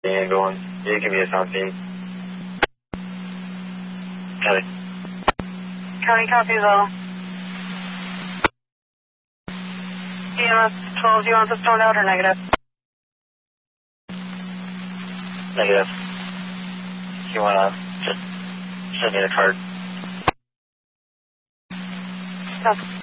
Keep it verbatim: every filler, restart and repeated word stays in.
ambulance. You can be a South Team. County. County copies all. E M S twelve, do you want this toned out or negative? Negative. You want to just send me the card? Yes.